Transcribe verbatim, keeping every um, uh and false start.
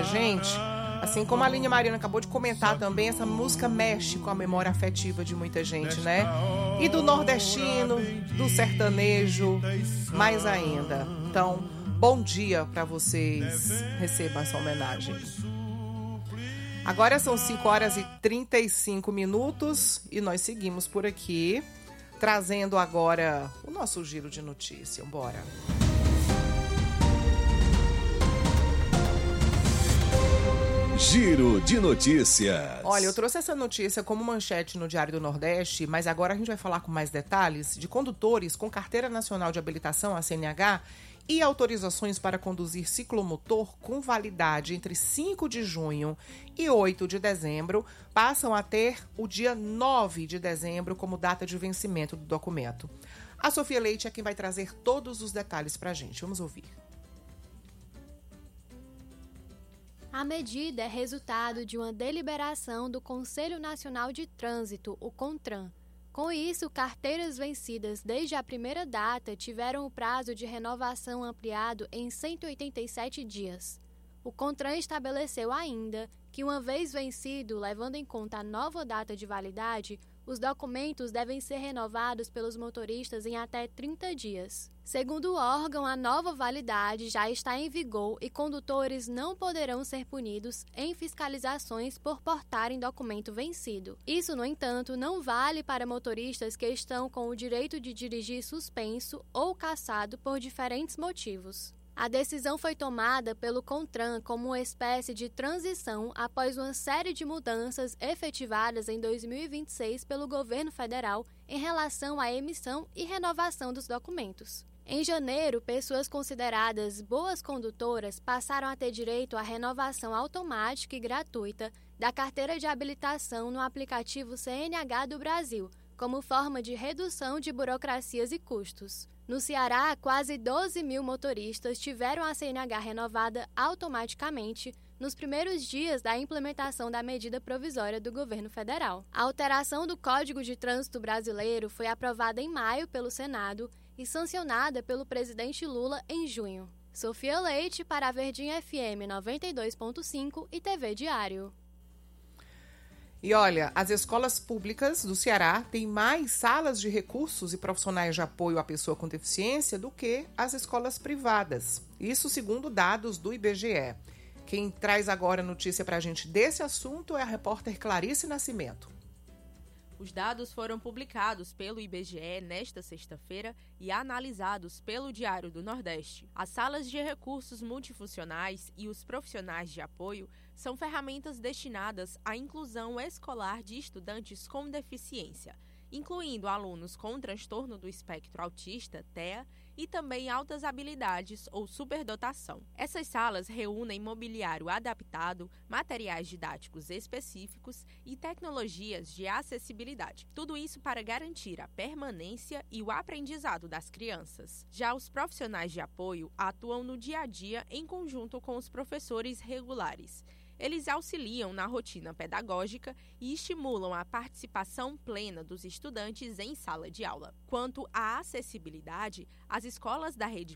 gente. Assim como a Aline Mariana acabou de comentar também, essa música mexe com a memória afetiva de muita gente, né? E do nordestino, do sertanejo, mais ainda. Então, bom dia para vocês. Recebam essa homenagem. Agora são cinco horas e trinta e cinco minutos e nós seguimos por aqui, trazendo agora o nosso giro de notícia. Bora! Giro de notícias. Olha, eu trouxe essa notícia como manchete no Diário do Nordeste, mas agora a gente vai falar com mais detalhes de condutores com Carteira Nacional de Habilitação, a C N H, e autorizações para conduzir ciclomotor com validade entre cinco de junho e oito de dezembro passam a ter o dia nove de dezembro como data de vencimento do documento. A Sofia Leite é quem vai trazer todos os detalhes para a gente. Vamos ouvir. A medida é resultado de uma deliberação do Conselho Nacional de Trânsito, o CONTRAN. Com isso, carteiras vencidas desde a primeira data tiveram o prazo de renovação ampliado em cento e oitenta e sete dias. O CONTRAN estabeleceu ainda que, uma vez vencido, levando em conta a nova data de validade, os documentos devem ser renovados pelos motoristas em até trinta dias. Segundo o órgão, a nova validade já está em vigor e condutores não poderão ser punidos em fiscalizações por portarem documento vencido. Isso, no entanto, não vale para motoristas que estão com o direito de dirigir suspenso ou cassado por diferentes motivos. A decisão foi tomada pelo CONTRAN como uma espécie de transição após uma série de mudanças efetivadas em dois mil e vinte e seis pelo governo federal em relação à emissão e renovação dos documentos. Em janeiro, pessoas consideradas boas condutoras passaram a ter direito à renovação automática e gratuita da carteira de habilitação no aplicativo C N H do Brasil, como forma de redução de burocracias e custos. No Ceará, quase doze mil motoristas tiveram a C N H renovada automaticamente nos primeiros dias da implementação da medida provisória do governo federal. A alteração do Código de Trânsito Brasileiro foi aprovada em maio pelo Senado e sancionada pelo presidente Lula em junho. Sofia Leite para a Verdinha F M noventa e dois ponto cinco e T V Diário. E olha, as escolas públicas do Ceará têm mais salas de recursos e profissionais de apoio à pessoa com deficiência do que as escolas privadas. Isso segundo dados do I B G E. Quem traz agora notícia para a gente desse assunto é a repórter Clarice Nascimento. Os dados foram publicados pelo I B G E nesta sexta-feira e analisados pelo Diário do Nordeste. As salas de recursos multifuncionais e os profissionais de apoio são ferramentas destinadas à inclusão escolar de estudantes com deficiência, incluindo alunos com transtorno do espectro autista, T E A, e também altas habilidades ou superdotação. Essas salas reúnem mobiliário adaptado, materiais didáticos específicos e tecnologias de acessibilidade. Tudo isso para garantir a permanência e o aprendizado das crianças. Já os profissionais de apoio atuam no dia a dia em conjunto com os professores regulares. Eles auxiliam na rotina pedagógica e estimulam a participação plena dos estudantes em sala de aula. Quanto à acessibilidade, as escolas da rede